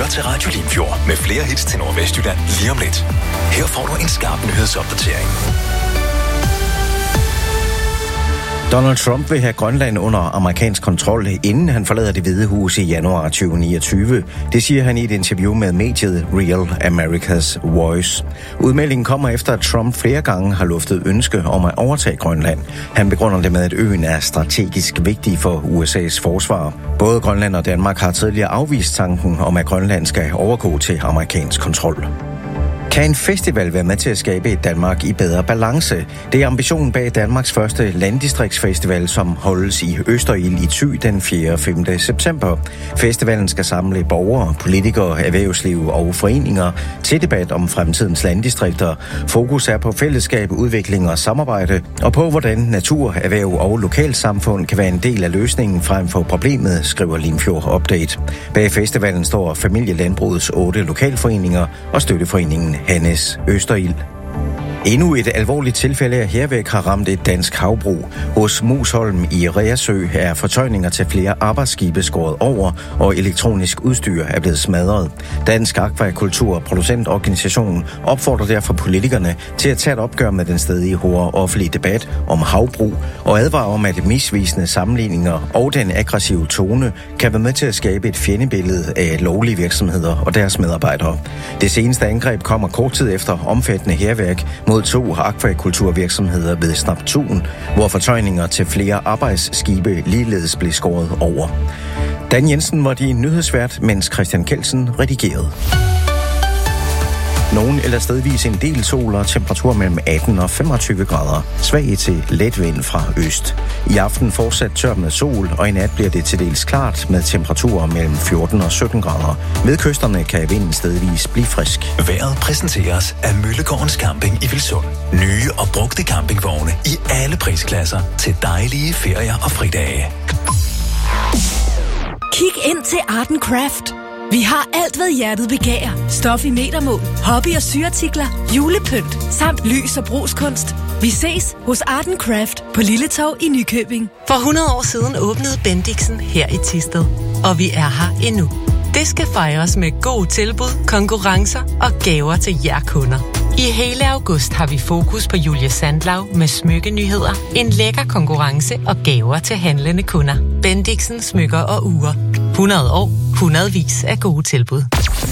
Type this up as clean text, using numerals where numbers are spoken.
lytter til Radio Limfjord med flere hits til Nordvestjylland lige om lidt. Her får du en skarp nyhedsopdatering. Donald Trump vil have Grønland under amerikansk kontrol, inden han forlader Det Hvide Hus i januar 2029. Det siger han i et interview med mediet Real America's Voice. Udmeldingen kommer efter, at Trump flere gange har luftet ønske om at overtage Grønland. Han begrunder det med, at øen er strategisk vigtig for USA's forsvar. Både Grønland og Danmark har tidligere afvist tanken om, at Grønland skal overgå til amerikansk kontrol. Kan en festival være med til at skabe et Danmark i bedre balance? Det er ambitionen bag Danmarks første landdistriktsfestival, som holdes i Østerild i Thy den 4. og 5. september. Festivalen skal samle borgere, politikere, erhvervsliv og foreninger til debat om fremtidens landdistrikter. Fokus er på fællesskab, udvikling og samarbejde, og på hvordan natur, erhverv og lokalsamfund kan være en del af løsningen frem for problemet, skriver Limfjord Update. Bag festivalen står Familielandbrugets 8 lokalforeninger og støtteforeningen Hannes Østerild. Endnu et alvorligt tilfælde af hærværk har ramt et dansk havbrug. Hos Musholm i Reersø er fortøjninger til flere arbejdsskibe skåret over, og elektronisk udstyr er blevet smadret. Dansk Akvakultur- og Producentorganisation opfordrer derfor politikerne til at tage et opgør med den stadige hårde offentlige debat om havbrug, og advarer om, at misvisende sammenligninger og den aggressive tone kan være med til at skabe et fjendebillede af lovlige virksomheder og deres medarbejdere. Det seneste angreb kommer kort tid efter omfattende hærværk mod 2 akvakulturvirksomheder ved Snaptun, hvor fortøjninger til flere arbejdsskibe ligeledes blev skåret over. Dan Jensen var din nyhedsvært, mens Christian Kelsen redigerede. Nogen eller stedvis en del sol og temperatur mellem 18 og 25 grader. Svag til let vind fra øst. I aften fortsat tørt med sol, og i nat bliver det til dels klart med temperaturer mellem 14 og 17 grader. Ved kysterne kan vinden stedvis blive frisk. Vejret præsenteres af Møllegårdens Camping i Vilsund. Nye og brugte campingvogne i alle prisklasser til dejlige ferier og fridage. Kig ind til Art & Craft. Vi har alt, hvad hjertet begærer. Stof i metermål, hobby- og syartikler, julepynt, samt lys- og brugskunst. Vi ses hos Art & Craft på Lille Torv i Nykøbing. For 100 år siden åbnede Bendixen her i Thisted, og vi er her endnu. Det skal fejres med gode tilbud, konkurrencer og gaver til jer kunder. I hele august har vi fokus på Julie Sandlau med smykkenyheder, en lækker konkurrence og gaver til handlende kunder. Bendixen smykker og ure. 100 år, hundredvis af gode tilbud.